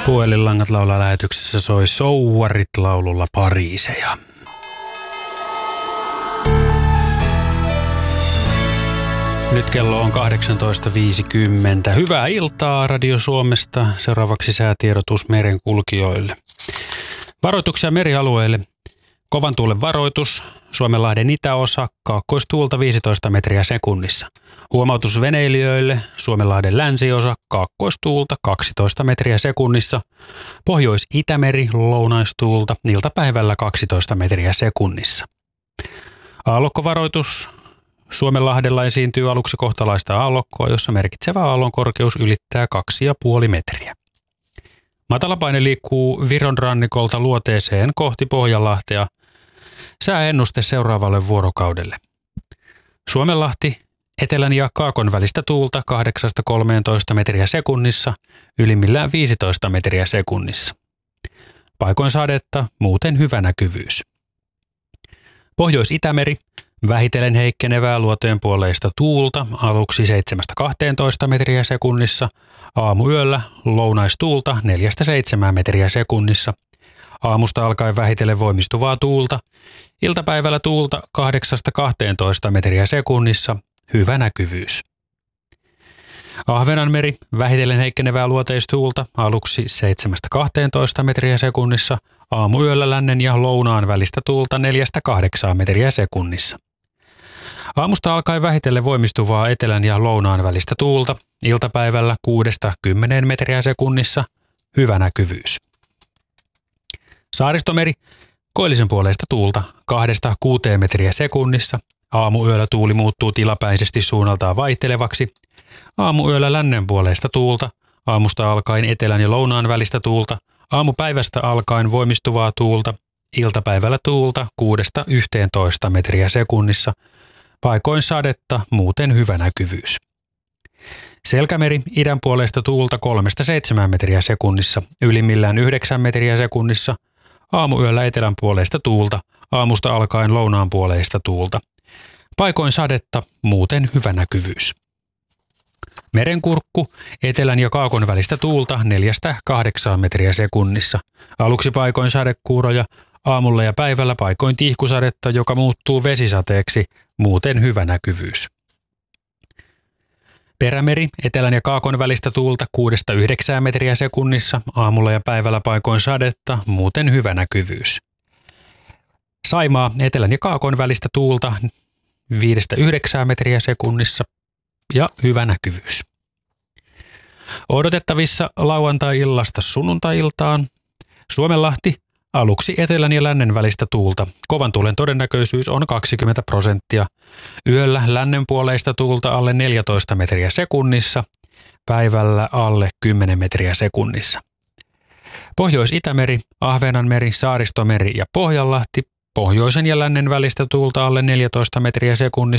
Puhelinlangat laulaa lähetyksessä soi Souvarit laululla Pariiseja. Nyt kello on 18.50. Hyvää iltaa Radio Suomesta. Seuraavaksi säätiedotus merenkulkijoille. Varoituksia merialueille. Kovan tuulen varoitus. Suomenlahden itäosa, kaakkoistuulta 15 metriä sekunnissa. Huomautus veneilijöille. Suomenlahden länsiosa, kaakkoistuulta 12 metriä sekunnissa. Pohjois-Itämeri, lounaistuulta, iltapäivällä 12 metriä sekunnissa. Aallokkovaroitus. Suomenlahdella esiintyy aluksi kohtalaista aallokkoa, jossa merkitsevä aallon korkeus ylittää 2,5 metriä. Matalapaine liikkuu Viron rannikolta luoteeseen kohti Pohjanlahtea. Sääennuste seuraavalle vuorokaudelle. Suomenlahti, etelän ja kaakon välistä tuulta 8-13 metriä sekunnissa, ylimmillään 15 metriä sekunnissa. Paikoin sadetta, muuten hyvä näkyvyys. Pohjois-Itämeri, vähitellen heikkenevää luoteen puoleista tuulta, aluksi 7-12 metriä sekunnissa, aamuyöllä lounaistuulta 4-7 metriä sekunnissa. Aamusta alkaen vähitellen voimistuvaa tuulta, iltapäivällä tuulta 8-12 metriä sekunnissa, hyvä näkyvyys. Ahvenanmeri, vähitellen heikkenevää luoteistuulta, aluksi 7-12 metriä sekunnissa, aamuyöllä lännen ja lounaan välistä tuulta 4-8 metriä sekunnissa. Aamusta alkaen vähitellen voimistuvaa etelän ja lounaan välistä tuulta, iltapäivällä 6-10 metriä sekunnissa, hyvä näkyvyys. Saaristomeri, koillisen puoleista tuulta 2-6 metriä sekunnissa, aamuyöllä tuuli muuttuu tilapäisesti suunnaltaan vaihtelevaksi, aamuyöllä lännen puoleista tuulta, aamusta alkaen etelän ja lounaan välistä tuulta, aamupäivästä alkaen voimistuvaa tuulta, iltapäivällä tuulta 6-11 metriä sekunnissa, paikoin sadetta, muuten hyvä näkyvyys. Selkämeri, idän puolesta tuulta 3-7 metriä sekunnissa, ylimmillään 9 metriä sekunnissa, aamuyöllä etelän puoleista tuulta, aamusta alkaen lounaan puoleista tuulta. Paikoin sadetta, muuten hyvä näkyvyys. Merenkurkku, etelän ja kaakon välistä tuulta 4-8 metriä sekunnissa. Aluksi paikoin sadekuuroja, aamulla ja päivällä paikoin tihkusadetta, joka muuttuu vesisateeksi, muuten hyvä näkyvyys. Perämeri, etelän ja kaakon välistä tuulta 6-9 metriä sekunnissa, aamulla ja päivällä paikoin sadetta, muuten hyvä näkyvyys. Saimaa, etelän ja kaakon välistä tuulta 5-9 metriä sekunnissa ja hyvä näkyvyys. Odotettavissa lauantai-illasta sunnuntai-iltaan. Suomenlahti, aluksi etelän ja lännen välistä tuulta. Kovan tuulen todennäköisyys on 20%. Yöllä lännen puoleista tuulta alle 14 metriä sekunnissa, päivällä alle 10 metriä sekunnissa. Pohjois-Itämeri, Ahvenanmeri, Saaristomeri ja Pohjanlahti, pohjoisen ja lännen välistä tuulta alle 14 metriä sekunnissa.